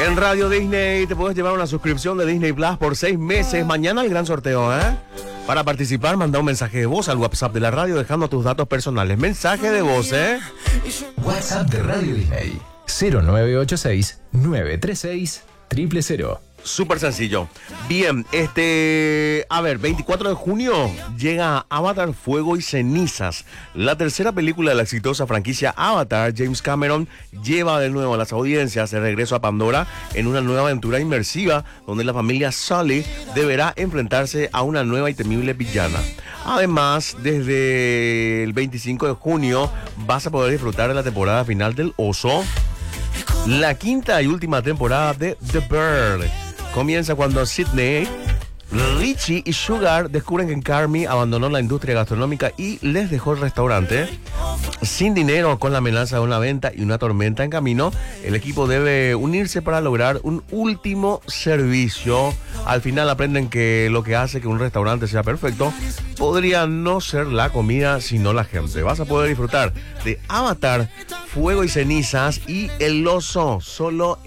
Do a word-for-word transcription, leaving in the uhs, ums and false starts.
En Radio Disney te puedes llevar una suscripción de Disney Plus por seis meses. Mañana el gran sorteo, ¿eh? Para participar, manda un mensaje de voz al WhatsApp de la radio dejando tus datos personales. Mensaje de voz, ¿eh? WhatsApp de Radio Disney. cero nueve ocho seis, nueve tres seis, cero cero cero. Súper sencillo. Bien, este... A ver, veinticuatro de junio llega Avatar Fuego y Cenizas. La tercera película de la exitosa franquicia Avatar. James Cameron lleva de nuevo a las audiencias de regreso a Pandora en una nueva aventura inmersiva donde la familia Sully deberá enfrentarse a una nueva y temible villana. Además, desde el veinticinco de junio vas a poder disfrutar de la temporada final del Oso. La quinta y última temporada de The Bird comienza cuando Sydney, Richie y Sugar descubren que Carmy abandonó la industria gastronómica y les dejó el restaurante. Sin dinero, con la amenaza de una venta y una tormenta en camino, el equipo debe unirse para lograr un último servicio. Al final aprenden que lo que hace que un restaurante sea perfecto podría no ser la comida, sino la gente. Vas a poder disfrutar de Avatar, Fuego y Cenizas y El Oso, solo